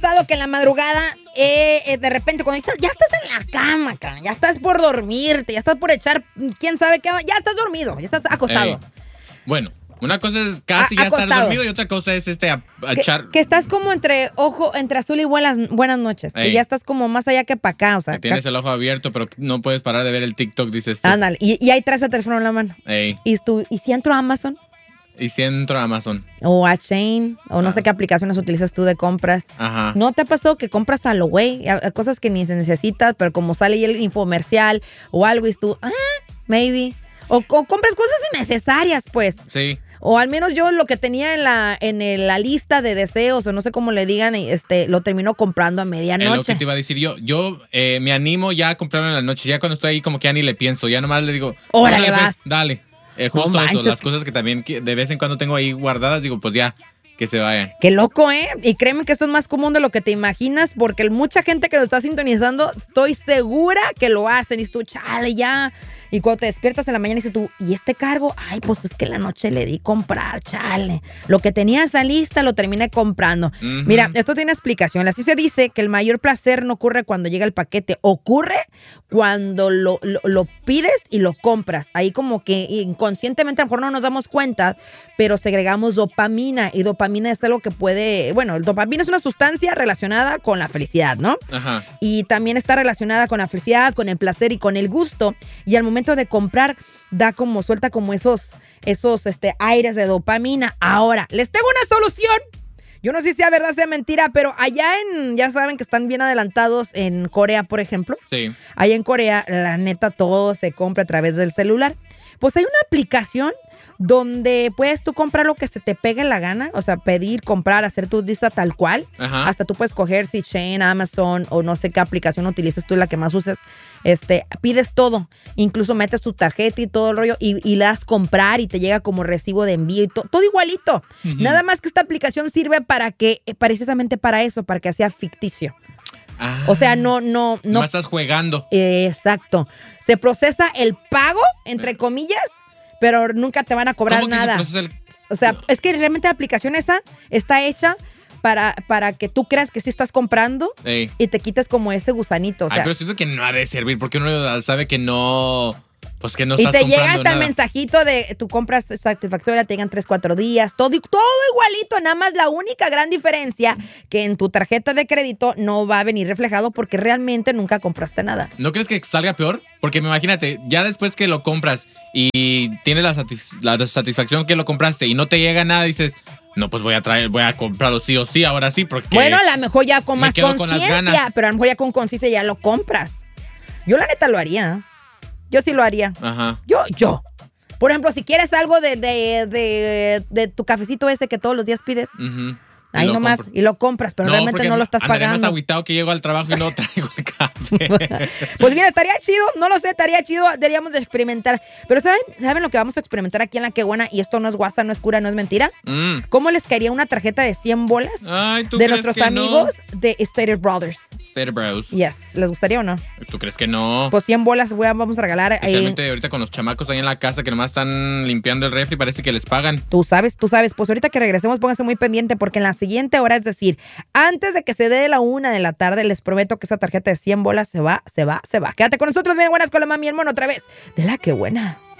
pasado que en la madrugada, de repente, cuando ya estás en la cama, cara, ya estás por dormirte, ya estás por echar, quién sabe qué, ya estás dormido, ya estás acostado? Bueno, una cosa es casi ya estar dormido y otra cosa es echar... Que estás como entre azul y buenas noches. Y ya estás como más allá que para acá, o sea. Tienes el ojo abierto, pero no puedes parar de ver el TikTok, dices tú. Ándale, y ahí traes el teléfono en la mano. ¿Y si entro a Amazon? Y si entro a Amazon. O a Chain, o no sé qué aplicaciones utilizas tú de compras. Ajá. ¿No te ha pasado que compras a lo güey? Cosas que ni se necesitan, pero como sale ahí el infomercial o algo y tú, maybe. O compras cosas innecesarias, pues. Sí. O al menos yo lo que tenía en la lista de deseos, o no sé cómo le digan, lo termino comprando a medianoche. Es lo que te iba a decir yo me animo ya a comprarlo en la noche. Ya cuando estoy ahí como que ya ni le pienso. Ya nomás le digo, órale, vas. Dale. Justo no eso, las cosas que también de vez en cuando tengo ahí guardadas, digo, pues ya, que se vayan. Qué loco, ¿eh? Y créeme que esto es más común de lo que te imaginas, porque mucha gente que lo está sintonizando, estoy segura que lo hacen. Y tú, chale, ya. Y cuando te despiertas en la mañana dices tú, ¿y este cargo? Ay, pues es que en la noche le di comprar, chale. Lo que tenía esa lista lo terminé comprando. Uh-huh. Mira, esto tiene explicación. Así se dice que el mayor placer no ocurre cuando llega el paquete, ocurre cuando lo pides y lo compras. Ahí como que inconscientemente a lo mejor no nos damos cuenta, pero segregamos dopamina. Y dopamina es algo que puede, bueno, el dopamina es una sustancia relacionada con la felicidad, ¿no? Ajá. Y también está relacionada con la felicidad, con el placer y con el gusto. Y al momento de comprar, suelta como esos aires de dopamina. Ahora, les tengo una solución. Yo no sé si sea verdad, sea mentira, pero allá ya saben que están bien adelantados en Corea, por ejemplo. Sí. Allá en Corea, la neta, todo se compra a través del celular. Pues hay una aplicación donde puedes tú comprar lo que se te pegue la gana, o sea, pedir, comprar, hacer tu lista tal cual. Ajá. Hasta tú puedes coger si Shein, Amazon o no sé qué aplicación utilices tú, la que más uses. Pides todo, incluso metes tu tarjeta y todo el rollo y le das comprar y te llega como recibo de envío y todo igualito. Uh-huh. Nada más que esta aplicación sirve precisamente para eso, para que sea ficticio. O sea, no estás jugando. Exacto. Se procesa el pago, entre comillas, pero nunca te van a cobrar nada. O sea, es que realmente la aplicación esa está hecha para que tú creas que sí estás comprando y te quites como ese gusanito. O sea, pero siento que no ha de servir porque uno sabe que no... Pues que no estás comprando nada. Y te llega hasta el nada. mensajito de tu compra satisfactoria, te llegan 3-4 días, todo igualito, nada más la única gran diferencia que en tu tarjeta de crédito no va a venir reflejado porque realmente nunca compraste nada. ¿No crees que salga peor? Porque imagínate, ya después que lo compras y tienes la satisfacción que lo compraste y no te llega nada, dices... No, pues voy a comprarlo sí o sí, ahora sí, porque... Bueno, a lo mejor ya con más conciencia, pero a lo mejor ya con conciencia ya lo compras. Yo la neta lo haría. Yo sí lo haría. Ajá. Yo. Por ejemplo, si quieres algo de tu cafecito ese que todos los días pides, uh-huh. ahí nomás, y lo compras, pero realmente no lo estás pagando. Además agüitado que llego al trabajo y no traigo el café. Pues mira, estaría chido, no lo sé, estaría chido, deberíamos de experimentar. Pero ¿saben lo que vamos a experimentar aquí en La Qué Buena? Y esto no es guasa, no es cura, no es mentira. ¿Cómo les caería una tarjeta de 100 bolas de nuestros amigos de Stater Brothers? Stater Bros. Yes, ¿les gustaría o no? ¿Tú crees que no? Pues 100 bolas vamos a regalar. Especialmente ahorita con los chamacos ahí en la casa que nomás están limpiando el refri, parece que les pagan. Tú sabes. Pues ahorita que regresemos, pónganse muy pendiente porque en la siguiente hora, es decir, antes de que se dé la 1 de la tarde, les prometo que esa tarjeta de 100 bolas se va. Quédate con nosotros, bien buenas con la mami y el mono otra vez. De La Qué Buena.